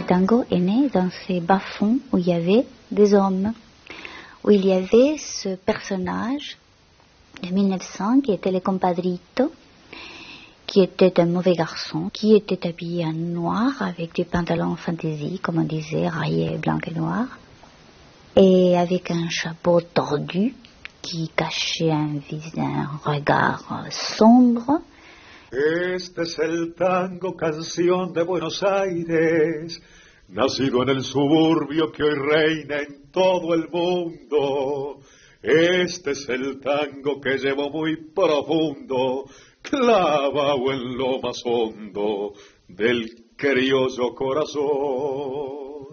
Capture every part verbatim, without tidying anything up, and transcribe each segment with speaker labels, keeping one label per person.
Speaker 1: tango est né dans ces bas-fonds où il y avait des hommes, où il y avait ce personnage de mille neuf cents qui était le compadrito, qui était un mauvais garçon, qui était habillé en noir avec des pantalons fantaisie, comme on disait, rayés blanc et noir, et avec un chapeau tordu qui cachait un, vis- un regard sombre.
Speaker 2: Este es el tango, canción de Buenos Aires, nacido en el suburbio que hoy reina en todo el mundo. Este es el tango que llevo muy profundo, clavado en lo más hondo del criollo corazón.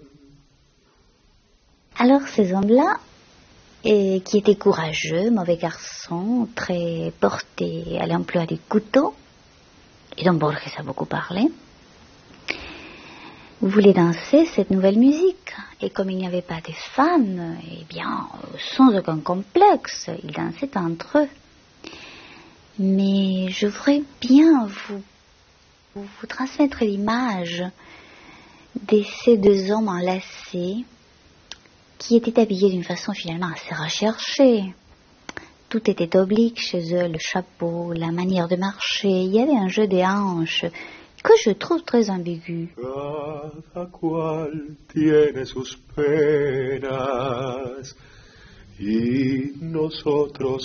Speaker 1: Alors ces hommes-là, et qui étaient courageux, mauvais garçons, très portés à l'emploi du couteau, et dont Borges a beaucoup parlé, voulaient danser cette nouvelle musique. Et comme il n'y avait pas de femmes, eh bien, sans aucun complexe, ils dansaient entre eux. Mais je voudrais bien vous, vous, vous transmettre l'image de ces deux hommes enlacés qui étaient habillés d'une façon finalement assez recherchée. Tout était oblique chez eux, le chapeau, la manière de marcher. Il y avait un jeu des hanches que je trouve très ambigu.
Speaker 2: Cada cual tiene sus penas y nosotros